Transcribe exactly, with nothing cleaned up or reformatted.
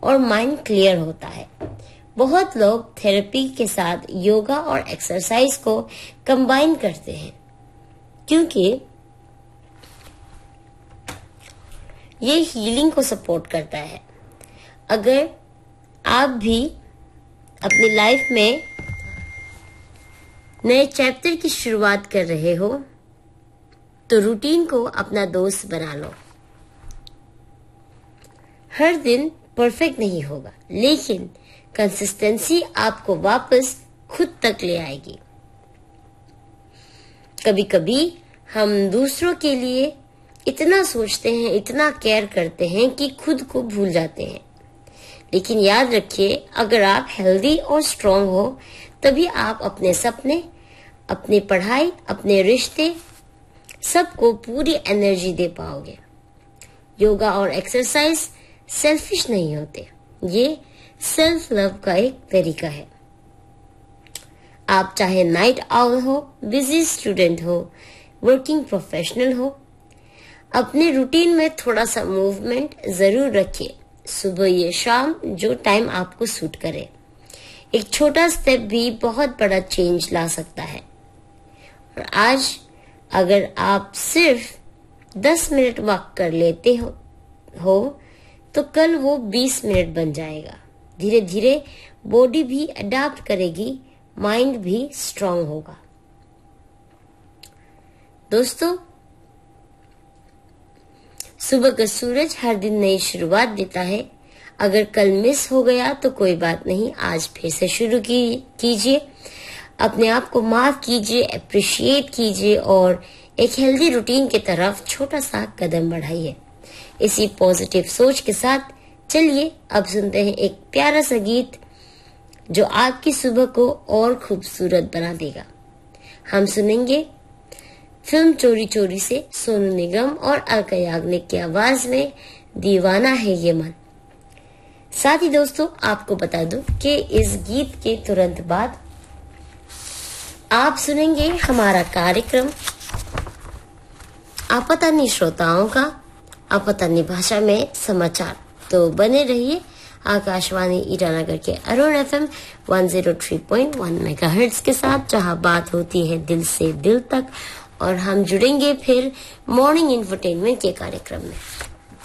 और mind clear होता है। बहुत लोग थेरेपी के साथ योगा और एक्सरसाइज को कंबाइन करते हैं क्योंकि ये हीलिंग को सपोर्ट करता है। अगर आप भी अपनी लाइफ में नए चैप्टर की शुरुआत कर रहे हो तो रूटीन को अपना दोस्त बना लो। हर दिन परफेक्ट नहीं होगा, लेकिन कंसिस्टेंसी आपको वापस खुद तक ले आएगी। कभी कभी हम दूसरों के लिए इतना सोचते हैं, इतना केयर करते हैं कि खुद को भूल जाते हैं। लेकिन याद रखिए, अगर आप हेल्दी और स्ट्रांग हो तभी आप अपने सपने, अपनी पढ़ाई, अपने रिश्ते सबको पूरी एनर्जी दे पाओगे। योगा और एक्सरसाइज सेल्फिश नहीं होते, ये सेल्फ लव का एक तरीका है। आप चाहे नाइट आउल हो, बिजी स्टूडेंट हो, वर्किंग प्रोफेशनल हो, अपने रूटीन में थोड़ा सा मूवमेंट जरूर रखिए। सुबह या शाम, जो टाइम आपको सूट करे। एक छोटा स्टेप भी बहुत बड़ा चेंज ला सकता है। और आज अगर आप सिर्फ दस मिनट वॉक कर लेते हो, हो तो कल वो बीस मिनट बन जाएगा। धीरे धीरे बॉडी भी अडॉप्ट करेगी, माइंड भी स्ट्रांग होगा। दोस्तों, सुबह का सूरज हर दिन नई शुरुआत देता है। अगर कल मिस हो गया तो कोई बात नहीं, आज फिर से शुरू कीजिए। अपने आप को माफ कीजिए, अप्रिशिएट कीजिए और एक हेल्दी रूटीन की तरफ छोटा सा कदम बढ़ाइए। इसी पॉजिटिव सोच के साथ चलिए अब सुनते हैं एक प्यारा सा गीत जो आपकी सुबह को और खूबसूरत बना देगा। हम सुनेंगे फिल्म चोरी चोरी से सोनू निगम और अलका याग्निक की आवाज में दीवाना है ये मन। साथ ही दोस्तों, आपको बता दूं कि इस गीत के तुरंत बाद आप सुनेंगे हमारा कार्यक्रम आपतानी श्रोताओं का आपतानी भाषा में समाचार। तो बने रहिए आकाशवाणी ईटानगर के अरुण एफएम एक सौ तीन पॉइंट एक मेगाहर्ट्ज के साथ, जहां बात होती है दिल से दिल तक। और हम जुड़ेंगे फिर मॉर्निंग इंफोटेनमेंट के कार्यक्रम में।